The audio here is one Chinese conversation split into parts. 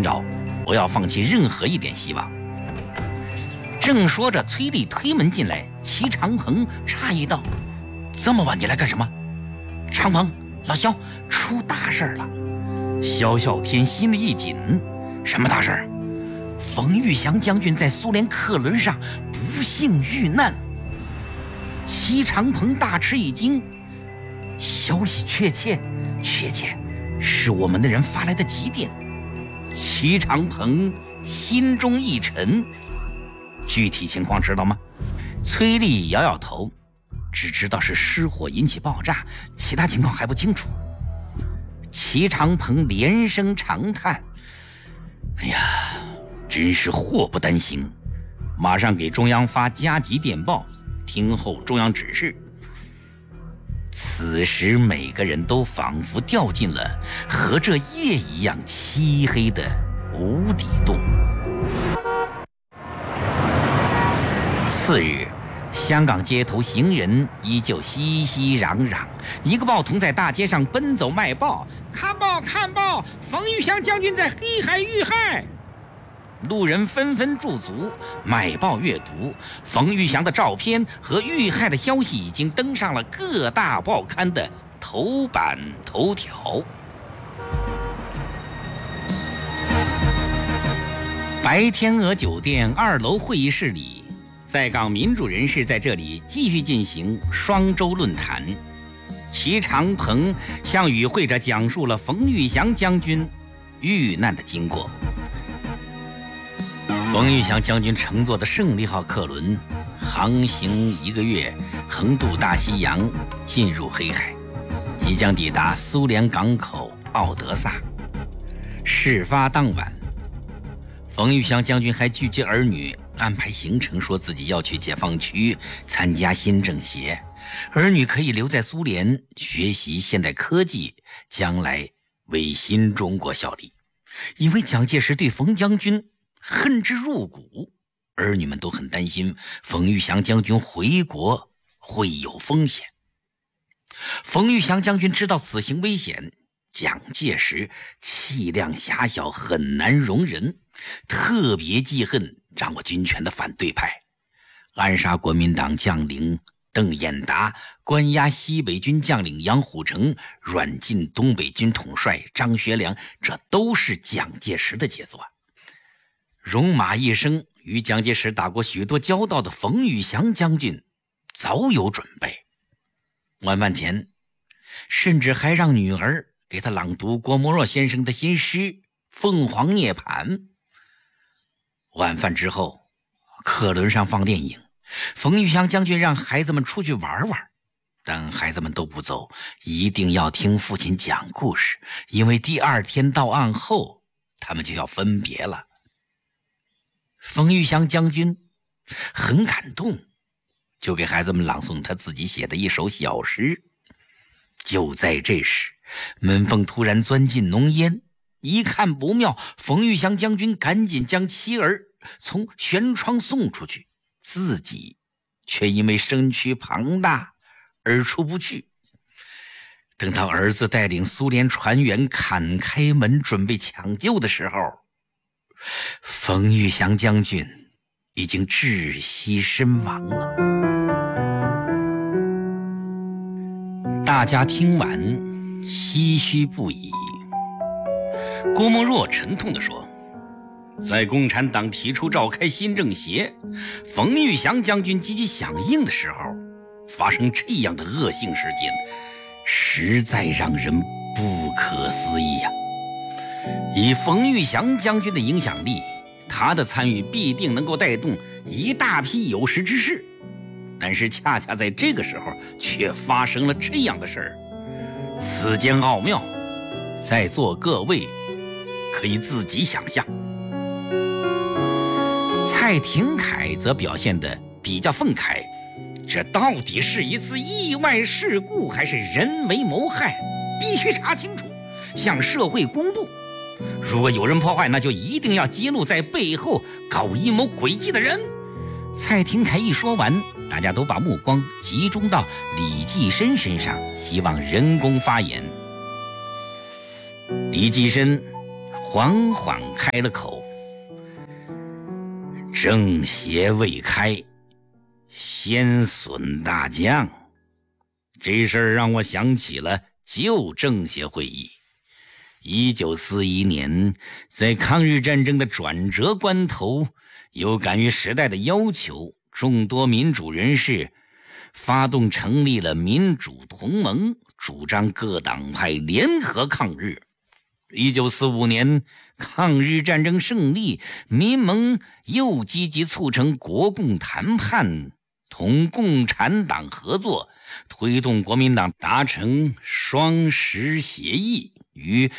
寻找，不要放弃任何一点希望。正说着，崔丽推门进来，齐长鹏诧异道：“这么晚你来干什么？”长鹏，老萧，出大事了！萧啸天心里一紧，什么大事？冯玉祥将军在苏联客轮上不幸遇难。齐长鹏大吃一惊，消息确切是我们的人发来的急电。齐长鹏心中一沉，具体情况知道吗？崔丽摇摇头，只知道是失火引起爆炸，其他情况还不清楚。齐长鹏连声长叹：“哎呀，真是祸不单行！马上给中央发加急电报，听候中央指示。”此时每个人都仿佛掉进了和这夜一样漆黑的无底洞。次日，香港街头行人依旧熙熙攘攘，一个报童在大街上奔走卖报：“看报看报，冯玉祥将军在黑海遇害！”路人纷纷驻足买报阅读，冯玉祥的照片和遇害的消息已经登上了各大报刊的头版头条。白天鹅酒店2楼会议室里，在港民主人士在这里继续进行双周论坛。齐长鹏向与会者讲述了冯玉祥将军遇难的经过。冯玉祥将军乘坐的胜利号客轮航行1个月，横渡大西洋，进入黑海，即将抵达苏联港口奥德萨。事发当晚，冯玉祥将军还拒绝儿女安排行程，说自己要去解放区参加新政协，儿女可以留在苏联学习现代科技，将来为新中国效力。因为蒋介石对冯将军恨之入骨，儿女们都很担心冯玉祥将军回国会有风险。冯玉祥将军知道此行危险，蒋介石气量狭小，很难容人，特别记恨掌握军权的反对派，暗杀国民党将领邓演达，关押西北军将领杨虎城，软禁东北军统帅张学良，这都是蒋介石的杰作。戎马一生，与蒋介石打过许多交道的冯玉祥将军早有准备。晚饭前，甚至还让女儿给他朗读郭沫若先生的新诗《凤凰涅槃》。晚饭之后，客轮上放电影，冯玉祥将军让孩子们出去玩玩，但孩子们都不走，一定要听父亲讲故事，因为第2天到岸后，他们就要分别了。冯玉祥将军很感动，就给孩子们朗诵他自己写的一首小诗。就在这时，门缝突然钻进浓烟，一看不妙，冯玉祥将军赶紧将妻儿从舷窗送出去，自己却因为身躯庞大而出不去。等到儿子带领苏联船员砍开门准备抢救的时候，冯玉祥将军已经窒息身亡了。大家听完唏嘘不已。郭沫若沉痛地说，在共产党提出召开新政协，冯玉祥将军积极响应的时候，发生这样的恶性事件，实在让人不可思议呀。以冯玉祥将军的影响力，他的参与必定能够带动一大批有识之士，但是恰恰在这个时候却发生了这样的事儿，此间奥妙，在座各位可以自己想象。蔡廷锴则表现得比较愤慨，这到底是一次意外事故还是人为谋害，必须查清楚，向社会公布。如果有人破坏，那就一定要揭露在背后搞阴谋诡计的人。蔡廷锴一说完，大家都把目光集中到李济深身上，希望人工发言。李济深缓缓开了口：“政协未开，先损大将。”这事儿让我想起了旧政协会议。1941年，在抗日战争的转折关头，有感于时代的要求，众多民主人士发动成立了民主同盟，主张各党派联合抗日。1945年，抗日战争胜利，民盟又积极促成国共谈判，同共产党合作，推动国民党达成双十协议，于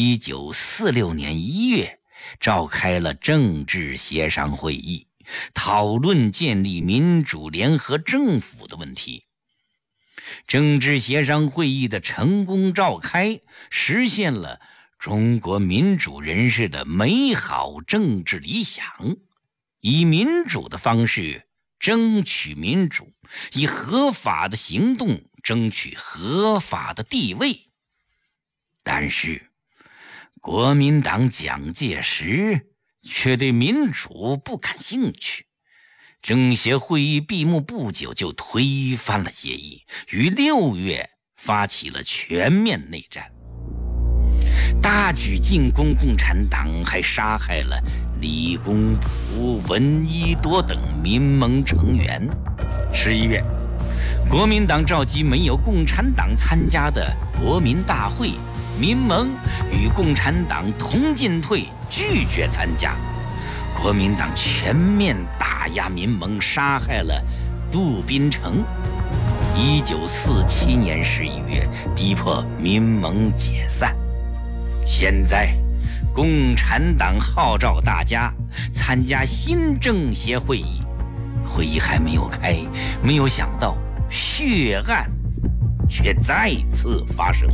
1946年1月召开了政治协商会议，讨论建立民主联合政府的问题。政治协商会议的成功召开，实现了中国民主人士的美好政治理想，以民主的方式争取民主，以合法的行动争取合法的地位。但是国民党蒋介石却对民主不感兴趣，政协会议闭幕不久就推翻了协议，于6月发起了全面内战，大举进攻共产党，还杀害了李公朴、闻一多等民盟成员。11月，国民党召集没有共产党参加的国民大会，民盟与共产党同进退，拒绝参加。国民党全面打压民盟，杀害了杜宾城。1947年11月，逼迫民盟解散。现在共产党号召大家参加新政协会议，会议还没有开，没有想到血案却再次发生。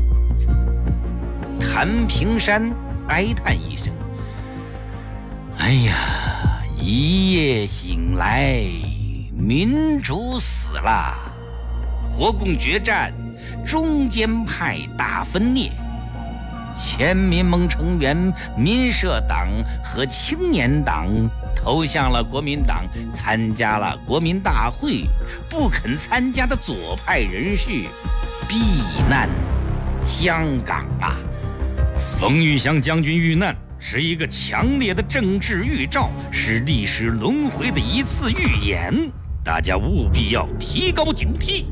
谭平山哀叹一声：“哎呀，一夜醒来，民主死了，国共决战，中间派大分裂。前民盟成员民社党和青年党投向了国民党，参加了国民大会，不肯参加的左派人士避难香港啊！冯玉祥将军遇难是一个强烈的政治预兆，是历史轮回的一次预演，大家务必要提高警惕。”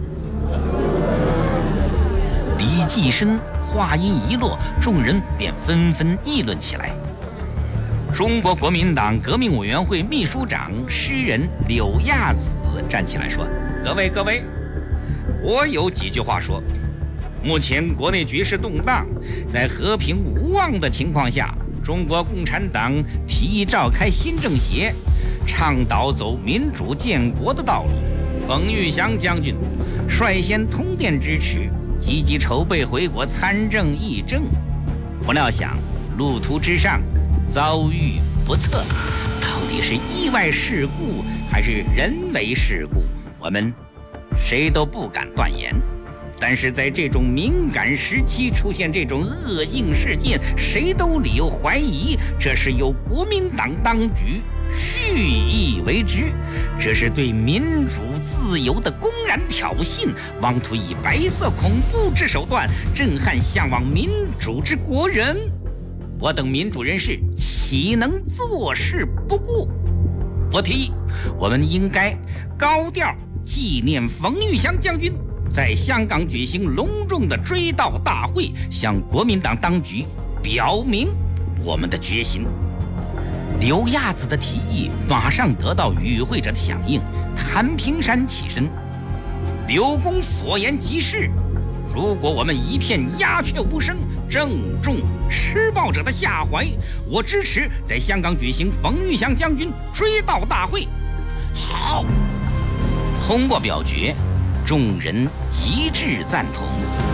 李济深话音一落，众人便纷纷议论起来。中国国民党革命委员会秘书长诗人柳亚子站起来说：“各位，我有几句话说。目前国内局势动荡，在和平无望的情况下，中国共产党提议召开新政协，倡导走民主建国的道路。冯玉祥将军率先通电支持，积极筹备回国参政议政。不料想路途之上遭遇不测，到底是意外事故还是人为事故，我们谁都不敢断言。但是在这种敏感时期出现这种恶性事件，谁都理由怀疑这是由国民党当局蓄意为之，这是对民主自由的公然挑衅，妄图以白色恐怖之手段震撼向往民主之国人。我等民主人士岂能坐视不顾？我提议，我们应该高调纪念冯玉祥将军，在香港举行隆重的追悼大会，向国民党当局表明我们的决心。刘亚子的提议马上得到与会者的响应。谭平山起身：“刘公所言极是，如果我们一片鸦雀无声，正中施暴者的下怀，我支持在香港举行冯玉祥将军追悼大会。”好，通过表决，众人一致赞同。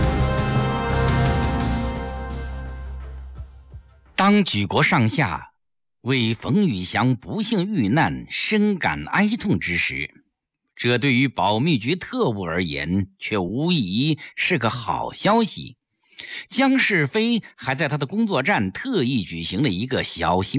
当举国上下为冯玉祥不幸遇难深感哀痛之时，这对于保密局特务而言却无疑是个好消息。 姜世飞还在他的工作站特意举行了一个小型